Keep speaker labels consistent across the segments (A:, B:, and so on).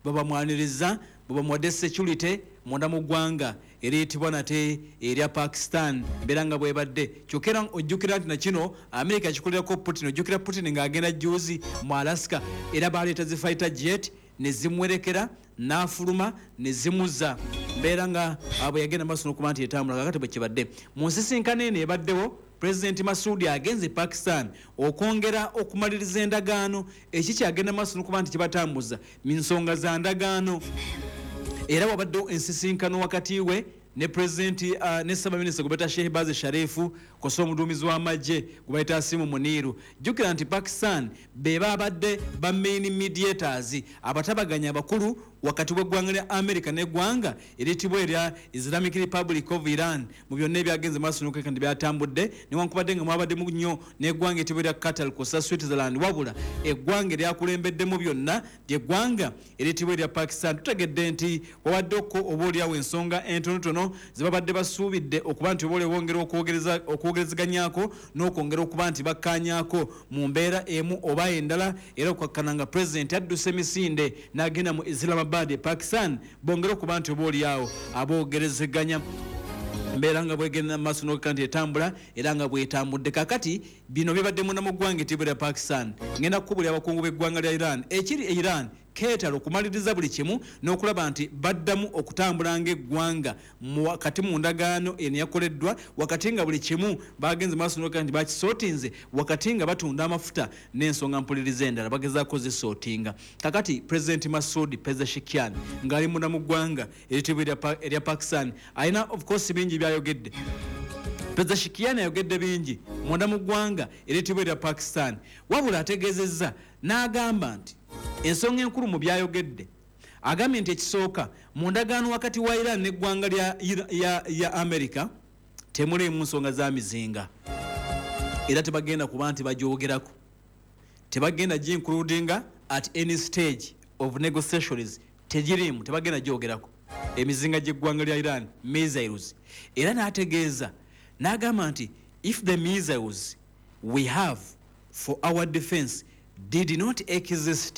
A: babamwaniriza bwe security munda mu ggwanga eriyitibwa nate erya Pakistan mbeera bwe badde kyokera ojjukira nti na kino America yakikolerako Putin ojjukira Putin ng'agenda juzi mu Alaska era baleeta zi fighter jet ne zimwerekera n'afuluma ne zimuza mbeera nga abo yagenda maaso n'okuba nti etambula kakati bwe kibadde mu nsisinkano eno ebaddewo President Masudi agenze Pakistan okwongera okumaliriza endagaano ekikyagenda maaso n'okuba nti kibatambuza minsonga za ndagaano era wabaddewo ensisinkano wakati we ne President ne Ssaabaminisita Gobeta Shehbaz Sharifu kosa omuduumizi w'amagye gubayita Asimu Muniru jjukira nti Pakistan beba abadde ba main mediators abatabaganya abakulu wakati w'eggwanga lya America n'eggwanga eritibwa erya Islamic Republic of Iran mu byonna ebyagenze maaso n'okeka ndi byatambudde newankubadde nga mwabadde mu nnyo n'eggwanga eritibwa erya Qatar kosa Switzerland wabula eggwanga eryakulembeddemu byonna ly'eggwanga eritibwa erya Pakistan tutegedde nti wabaddeko oba olyawo ensonga entonotono zibabadde basuubidde okuba nti oba bongera okwogerezeganyako n'okwongera okuba nti bakkaanyaako mu mbeera emu oba endala era okwakkana nga President adduse emisinde n'agenda mu Islamabad Pakistan bongera okuba nti oba olyawo aboogerezeganya mbeera nga bwegenda maaso n'okeka nti etambula era nga bwetambudde kakati bino bibadde munda mu ggwanga etibwa lya Pakistan ngenda kukubulya abakungu b'eggwanga lya Iran ekiri Iran keetala okumaliriza buli kimu n'okulaba nti baddamu okutambula ng'eggwanga wakati mu ndagaano eno yakoleddwa wakati nga buli kimu bagenze maaso n'okeka nti bakisootinze wakati nga batunda amafuta n'ensonga mpuliriza endala bagezaako zisootinga kakati President Masudi Pezeshkian ng'ali munda mu ggwanga eritibwa erya Pakistan alina of course bingi byayogedde Pezeshkian ayogedde bingi munda mu ggwanga eritibwa erya Pakistan wabula ategeezezza n'agamba nti ensonga enkulu mu byayogedde agambye nti ekisooka mu ndagaano wakati wa Iran n'eggwanga ya America temuliimu nsonga za mizinga era tebagenda kuba nti bagyogerako tebagenda gincludinga at any stage of negotiations tegiriimu tebagenda gyogerako emizinga gy'eggwanga lya Iran missiles era n'ategeeza n'agamba nti if the missiles we have for our defense did not exist,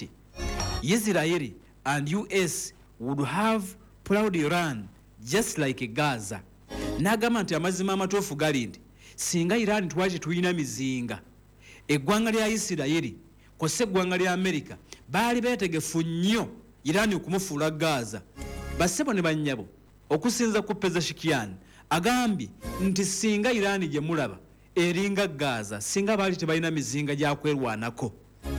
A: Israel and US would have proud Iran just like Gaza. N'agamba nti amazima amatuufu gali nti singa Iran twali tulina mizinga eggwanga lya Isirayiri kw'ossa eggwanga lya America baali beetegefu nnyo Iran okumufuula Gaza bassebo ne bannyabo okusinza ku Pezeshkian agambye nti singa Iran gye mulaba eringa Gaza singa baali tebalina mizinga gyakwerwanako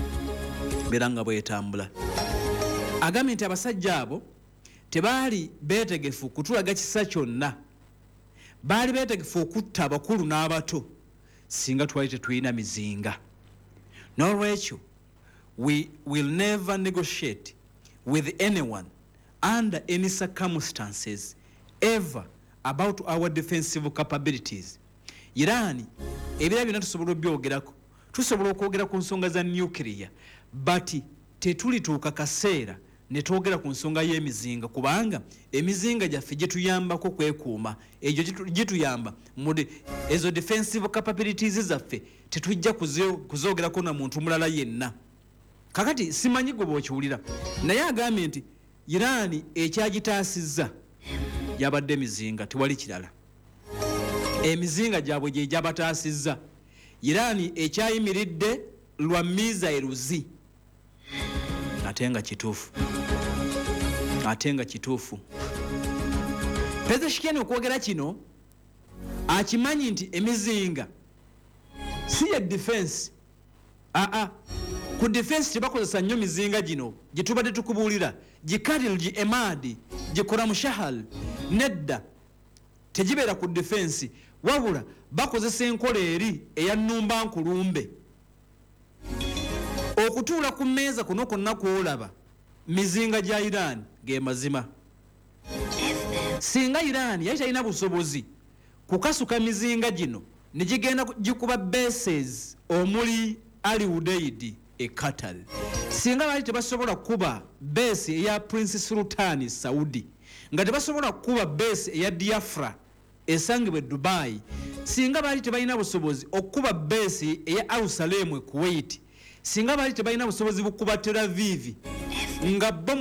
A: mbeera nga bwetambula agambye nti abasajja abo tebaali beetegefu kutulaga kisa kyonna baali beetegefu okutta abakulu n'abato singa twali tetulina mizinga n'olwekyo we will never negotiate with anyone under any circumstances ever about our defensive capabilities. Iran ebira byonna tusobola obyogerako tusobola okwogera ku nsonga za nuclear but tetulituuka kaseera ne twogera ku nsonga y'emizinga kubanga emizinga gyaffe gyetuyambako kwekuuma egyo gituyamba ezo defensive capabilities zaffe tetujja kuzoogerako na muntu mulala yenna kakati simanyi gwe bw'okiwulira naye agambye nti Iran ekyagitaasizza yabadde emizinga tewali kirala emizinga gyabwe gye gyabataasizza Iran ekyayimiridde lwa missiles ate nga kituufu Pezeshkian okwogera kino akimanyi nti emizinga si ya defense ku defense tebakozesa nnyo mizinga gino gitubadde tukubuulira gikaril gi emadi gikola mushahal nedda tegibeera ku defense wabula bakozesa enkola eri eya nnumba nkulumbe okutuula ku mmeeza kuno konna kwolaba mizinga gya Iran ge mazima singa Iran yali talina busobozi kukasuka mizinga gino ne gigenda gikuba bases omuli Ali Udeid e Qatar singa bali tebasobola kuba base eya Prince Sultan Saudi nga tebasobola kuba base eya Diafra esangibwe Dubai singa bali tebalina busobozi okuba base eya Al Salem Kuwait singa bali tebalina busobozi bukuba Tel Aviv nga